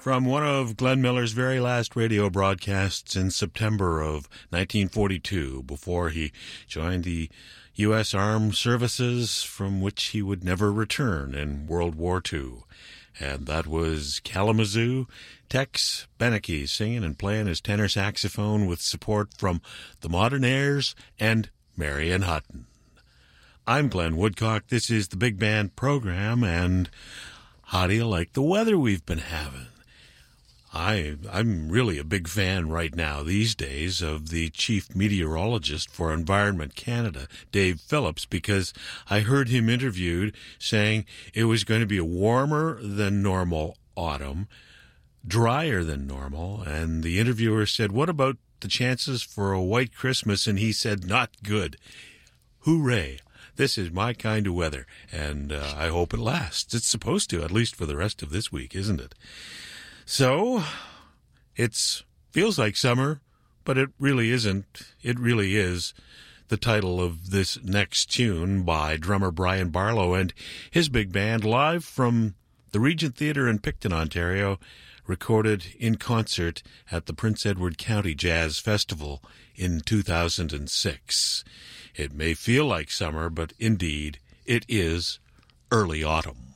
from one of Glenn Miller's very last radio broadcasts in September of 1942, before he joined the U.S. Armed Services, from which he would never return in World War II. And that was Kalamazoo, Tex Beneke singing and playing his tenor saxophone with support from the Modernaires and Marion Hutton. I'm Glenn Woodcock. This is the Big Band program, and how do you like the weather we've been having? I'm really a big fan right now these days of the chief meteorologist for Environment Canada, Dave Phillips, because I heard him interviewed saying it was going to be a warmer than normal autumn, drier than normal, and the interviewer said, "What about the chances for a white Christmas?" And he said, "Not good." Hooray. This is my kind of weather, and I hope it lasts. It's supposed to, at least for the rest of this week, isn't it? So, it feels like summer, but it really isn't. It really is the title of this next tune by drummer Brian Barlow and his big band, live from the Regent Theatre in Picton, Ontario, recorded in concert at the Prince Edward County Jazz Festival in 2006. It may feel like summer, but indeed, it is early autumn.